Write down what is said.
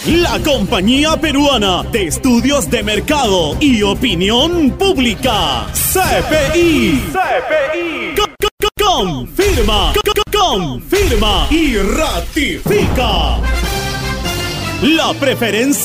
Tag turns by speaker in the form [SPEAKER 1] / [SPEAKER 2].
[SPEAKER 1] La Compañía Peruana de Estudios de Mercado y Opinión Pública, CPI. Confirma y ratifica la preferencia